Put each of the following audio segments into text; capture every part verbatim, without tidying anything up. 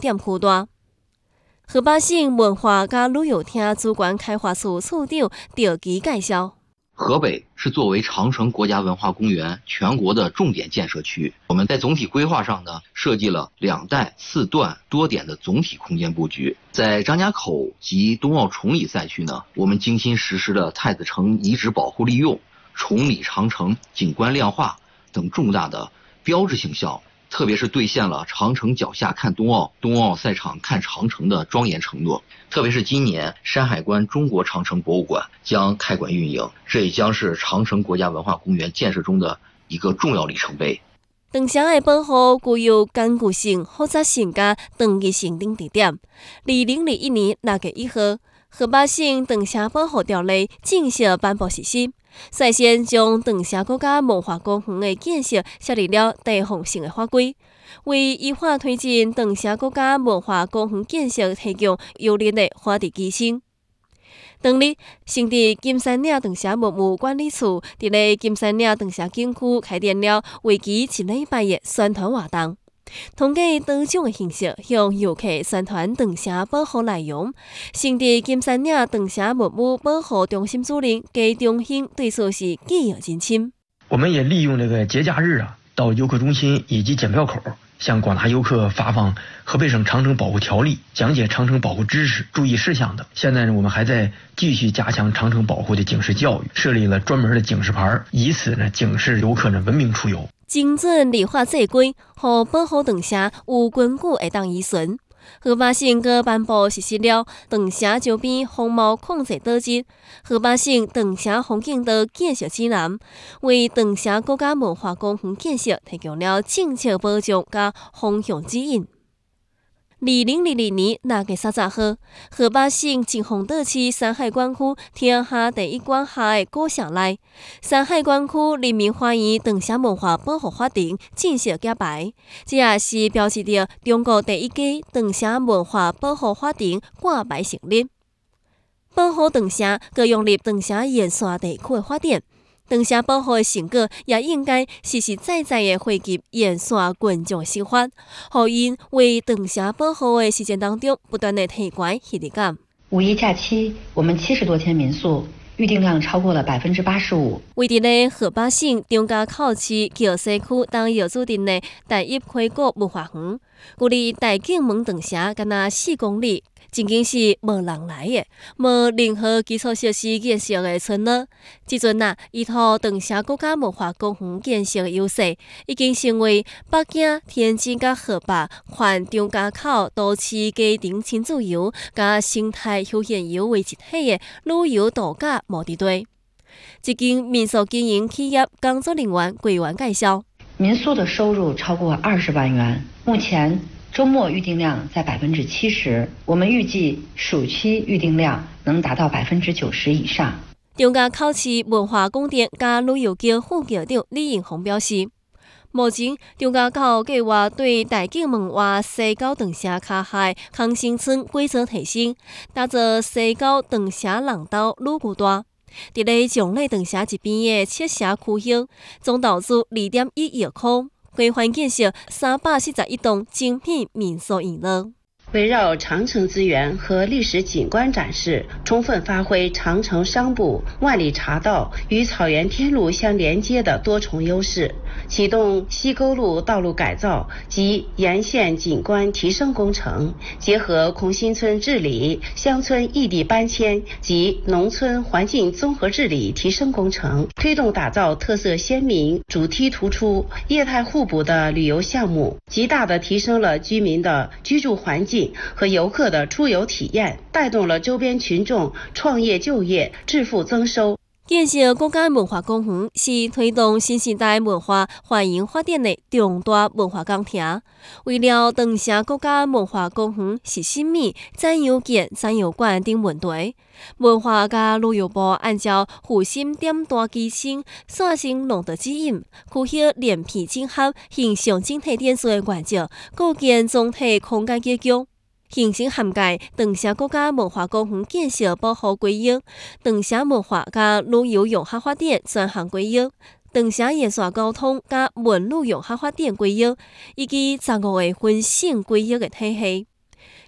点扩大。河北省文化甲旅游厅主管开发处处长赵基介绍。 河北是作为长城国家文化公园全国的重点建设区，我们在总体规划上呢，设计了两带四段多点的总体空间布局。在张家口及冬奥崇礼赛区呢，我们精心实施了太子城遗址保护利用、崇礼长城景观亮化等重大的标志性项目，特别是兑现了长城脚下看冬奥、冬奥赛场看长城的庄严承诺。特别是今年山海关中国长城博物馆将开馆运营，这也将是长城国家文化公园建设中的一个重要里程碑。 长城的保护具有根据性、复杂性甲长期性等特点。二零二一年六月一号，河北省长城保护条例正式颁布实施，率先将长城国家文化公园的建设设立了地方性的法规，为依法推进长城国家文化公园建设提供有力的法律基础。当日，省伫金山岭长城文物管理处伫咧金山岭长城景区开展了为期一礼拜的宣传活动，通过多种的形式向游客宣传长城保护内容。省伫金山岭长城文物保护中心主任加中兴对此是记忆真深。 我们也利用这个节假日啊，到游客中心以及检票口，向广大游客发放河北省长城保护条例，讲解长城保护知识、注意事项等。现在呢，我们还在继续加强长城保护的警示教育，设立了专门的警示牌，以此呢警示游客呢文明出游。 精准立法制规，和保护长城有根据会当依循。河北省阁颁布实施了长城周边风貌控制导致、河北省长城风景岛建设指南，为长城国家文化公园建设提供了政策保障甲方向指引。二零二二年六月三十号，河北省金峰岛市山海关区天下第一管辖的古城内，山海关区人民欢迎长城文化保护法庭正式揭牌，这也是标志着中国第一届长城文化保护法庭挂牌成立。保护长城，佮用入长城沿线地区的发展。长城保护的成果也应该实实在在的惠及沿线群众生活，互因为长城保护的实践当中不断的提高喜悦感。 五一假期，我们七十多间民宿预订量超过了百分之八十五。 位伫咧河北省张家口市桥西区东药注定的第一开国文化园，距离大景门长城敢若四公里。真经是无人来的，无任何基础设施建设的村落。即阵啊，依托长城国家文化公园建设的优势，已经成为北京、天津甲河北环张家口都市家庭亲子游甲生态休闲游为一体的旅游度假目的地。一间民宿经营企业工作人员桂元介绍， 民宿的收入超过二十万元，目前周末预订量在百分之七十，我们预计暑期预订量能达到百分之九十以上。 张家口市文化宫殿甲旅游局副局长李英宏表示，目前张家口计划对大景门外西高长城脚下康兴村规则提升，打造西高长城廊道愈巨大。伫咧将内长城一边的侧斜区域，总投资二点一亿元。规划建设三百四十一栋精品民宿娱乐。 围绕长城资源和历史景观展示，充分发挥长城商埠、万里茶道与草原天路相连接的多重优势，启动西沟路道路改造及沿线景观提升工程，结合孔新村治理、乡村异地搬迁及农村环境综合治理提升工程，推动打造特色鲜明、主题突出、业态互补的旅游项目，极大地提升了居民的居住环境和游客的出游体验，带动了周边群众创业就业、致富增收。 建设国家文化公园是推动新时代文化欢迎发展的重大文化工程。为了长城国家文化公园是什么展游件、展游馆等问题，文化甲旅游部按照复兴点大基层线性弄的指引，区域连皮整合、形象整体点数的原则，构建总体空间结构。形成涵盖长城国家文化公园建设保护规划、长城文化甲旅游融合发展专项规划、长城沿线交通甲文旅融合发展规划，以及十五个分省规划的体系。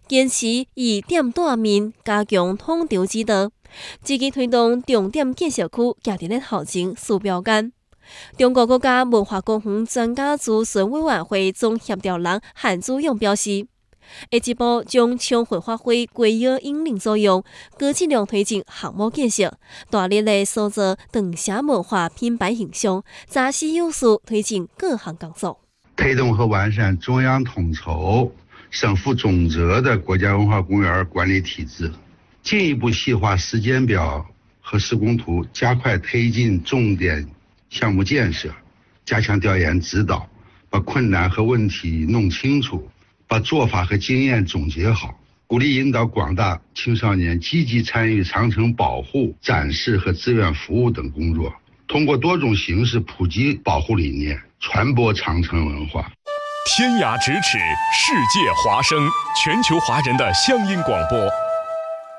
坚持以点大面加强统筹指导，积极推动重点建设区家庭的校情树标杆。中国国家文化公园专家咨询委员会总协调人韩祖勇表示，下一步将充分发挥规划引领作用，高质量推进项目建设，大力的塑造长沙文化品牌形象，扎实有素推进各项工作。 推动和完善中央统筹、省府总责的国家文化公园管理体制，进一步细化时间表和施工图，加快推进重点项目建设，加强调研指导，把困难和问题弄清楚，把做法和经验总结好，鼓励引导广大青少年积极参与长城保护、展示和志愿服务等工作，通过多种形式普及保护理念，传播长城文化。 天涯咫尺，世界华声，全球华人的乡音广播。